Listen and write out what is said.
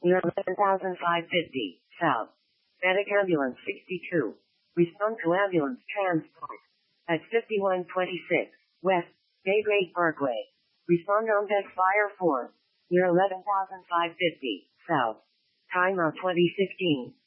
near 11,550, south. Medic ambulance 62. Respond to ambulance transport. At 5126, west, Daybreak Parkway. Respond on deck fire 4, near 11,550, south. Time of 2015.